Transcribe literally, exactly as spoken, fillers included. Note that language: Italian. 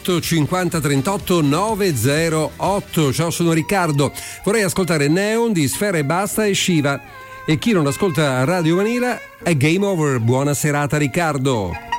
cinquanta trentotto novecentotto. Ciao, sono Riccardo. Vorrei ascoltare Neon di Sfera Ebbasta e Shiva. E chi non ascolta Radio Vanilla è game over. Buona serata, Riccardo.